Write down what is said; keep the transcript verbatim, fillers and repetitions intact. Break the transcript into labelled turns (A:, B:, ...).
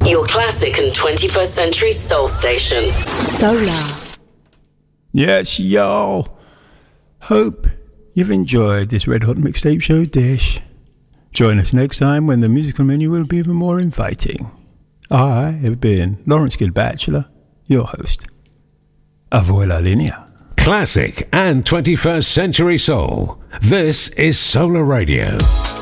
A: Your classic and twenty-first century soul station.
B: Solar.
C: Yes, y'all. Hope you've enjoyed this Red Hot Mixtape Show dish. Join us next time when the musical menu will be even more inviting. I have been Lawrence Gill Batchelor, your host. A voi la linea.
D: Classic and twenty-first century soul. This is Solar Radio.